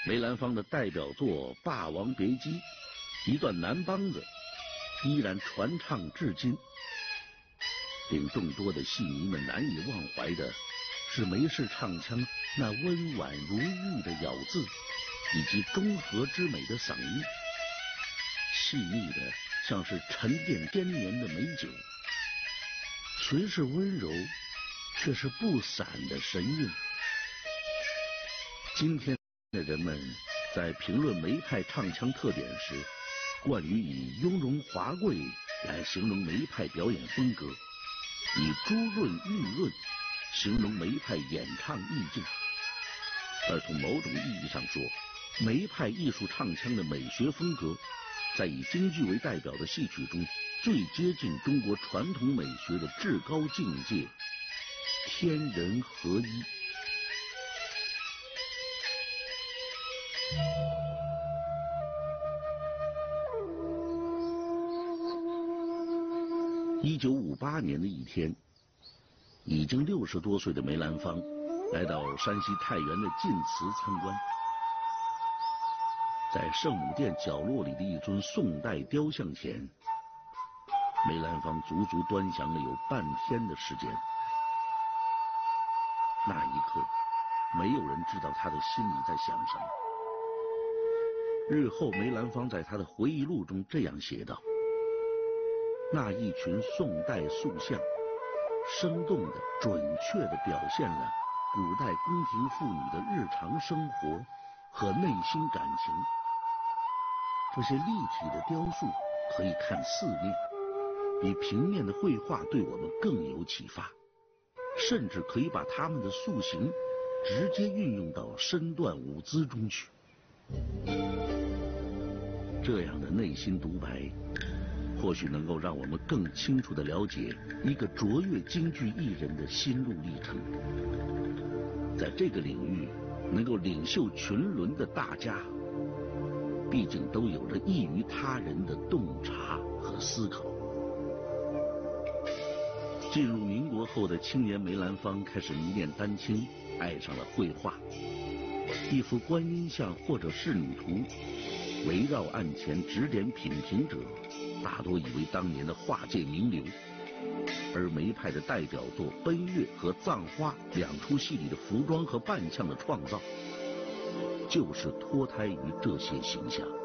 梅兰芳的代表作《霸王别姬》，一段南梆子依然传唱至今。令众多的戏迷们难以忘怀的是梅氏唱腔那温婉如玉的咬字，以及中和之美的嗓音，细腻的像是沉淀千年的美酒，虽是温柔，却是不散的神韵。今天的人们在评论梅派唱腔特点时，惯于以雍容华贵来形容梅派表演风格，以珠润玉润形容梅派演唱意境。而从某种意义上说，梅派艺术唱腔的美学风格，在以京剧为代表的戏曲中，最接近中国传统美学的至高境界——天人合一。1958年的一天，已经60多岁的梅兰芳来到山西太原的晋祠参观。在圣母殿角落里的一尊宋代雕像前，梅兰芳足足端详了有半天的时间。那一刻，没有人知道他的心里在想什么。日后梅兰芳在他的回忆录中这样写道：那一群宋代塑像，生动地、准确地表现了古代宫廷妇女的日常生活和内心感情。这些立体的雕塑可以看4面，比平面的绘画对我们更有启发，甚至可以把他们的塑形直接运用到身段舞姿中去。这样的内心独白，或许能够让我们更清楚地了解一个卓越京剧艺人的心路历程。在这个领域能够领袖群伦的大家，毕竟都有着异于他人的洞察和思考。进入民国后的青年梅兰芳开始迷恋丹青，爱上了绘画。一幅观音像或者仕女图，围绕案前指点品评者，大多以为当年的画界名流。而梅派的代表作《奔月》和《葬花》2出戏里的服装和扮相的创造，就是脱胎于这些形象。